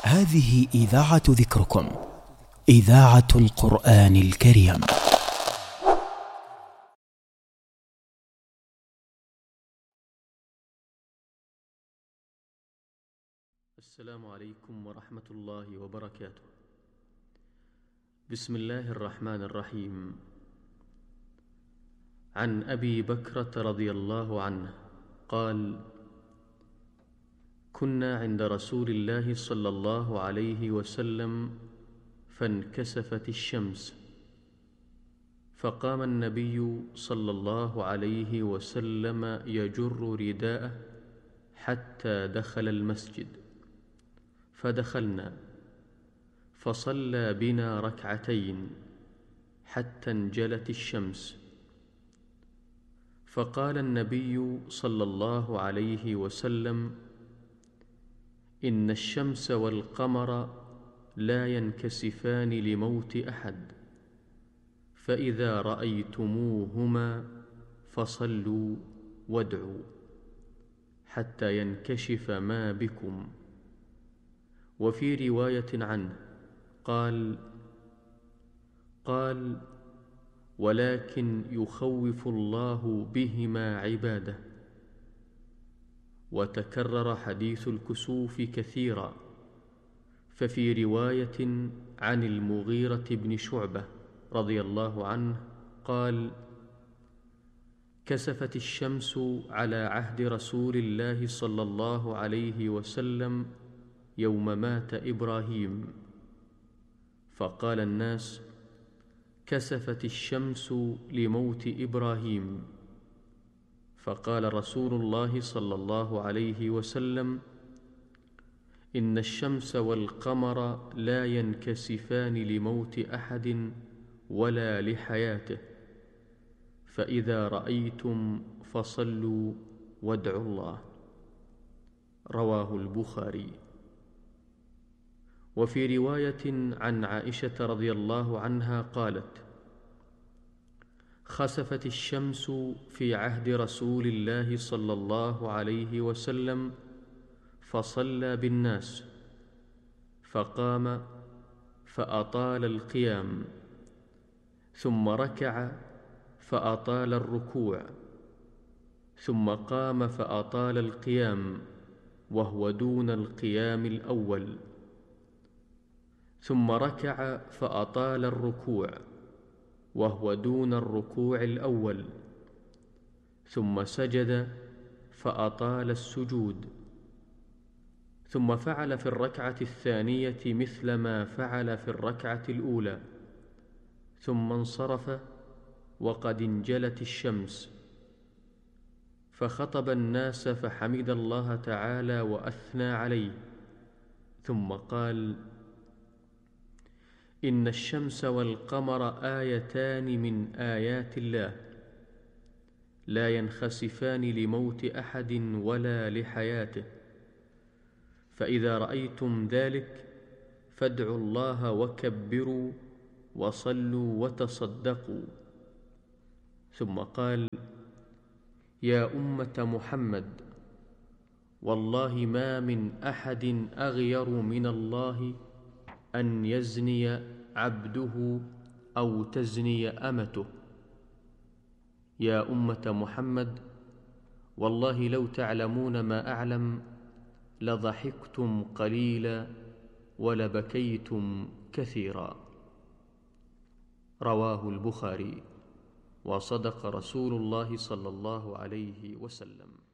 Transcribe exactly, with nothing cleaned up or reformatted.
هذه إذاعة ذكركم، إذاعة القرآن الكريم. السلام عليكم ورحمة الله وبركاته. بسم الله الرحمن الرحيم. عن أبي بكرة رضي الله عنه قال: كنا عند رسول الله صلى الله عليه وسلم فانكسفت الشمس، فقام النبي صلى الله عليه وسلم يجر رداءه حتى دخل المسجد، فدخلنا فصلى بنا ركعتين حتى انجلت الشمس، فقال النبي صلى الله عليه وسلم: إن الشمس والقمر لا ينكسفان لموت أحد، فإذا رأيتموهما فصلوا وادعوا حتى ينكشف ما بكم. وفي رواية عنه قال قال ولكن يخوف الله بهما عباده. وتكرر حديث الكسوف كثيرا، ففي رواية عن المغيرة بن شعبة رضي الله عنه قال: كسفت الشمس على عهد رسول الله صلى الله عليه وسلم يوم مات إبراهيم، فقال الناس: كسفت الشمس لموت إبراهيم، فقال رسول الله صلى الله عليه وسلم: إن الشمس والقمر لا ينكسفان لموت أحد ولا لحياته، فإذا رأيتم فصلوا وادعوا الله. رواه البخاري. وفي رواية عن عائشة رضي الله عنها قالت: خسفت الشمس في عهد رسول الله صلى الله عليه وسلم فصلى بالناس، فقام فأطال القيام، ثم ركع فأطال الركوع، ثم قام فأطال القيام وهو دون القيام الأول، ثم ركع فأطال الركوع وهو دون الركوع الأول، ثم سجد فأطال السجود، ثم فعل في الركعة الثانية مثل ما فعل في الركعة الأولى، ثم انصرف وقد انجلت الشمس، فخطب الناس فحمد الله تعالى وأثنى عليه، ثم قال: إن الشمس والقمر آيتان من آيات الله، لا ينخسفان لموت أحد ولا لحياته، فإذا رأيتم ذلك فادعوا الله وكبروا وصلوا وتصدقوا. ثم قال: يا أمة محمد، والله ما من أحد أغير من الله أن يزني عبده أو تزني أمته. يا أمة محمد، والله لو تعلمون ما أعلم لضحكتم قليلا ولبكيتم كثيرا. رواه البخاري. وصدق رسول الله صلى الله عليه وسلم.